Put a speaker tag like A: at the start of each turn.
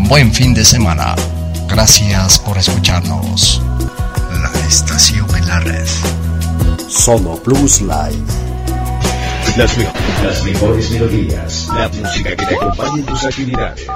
A: buen fin de semana. Gracias por escucharnos. La estación en la red.
B: Solo Plus Live.
C: Las mejores melodías, la música que te acompaña en tus actividades.